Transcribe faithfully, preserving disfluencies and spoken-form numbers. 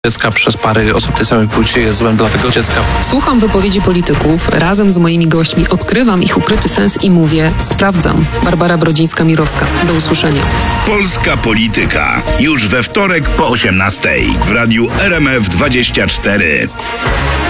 dziecka przez pary osób tej samej płci jest złem dla tego dziecka. Słucham wypowiedzi polityków, razem z moimi gośćmi odkrywam ich ukryty sens i mówię, sprawdzam. Barbara Brodzińska-Mirowska. Do usłyszenia. Polska Polityka. Już we wtorek po osiemnastej w radiu R M F dwadzieścia cztery.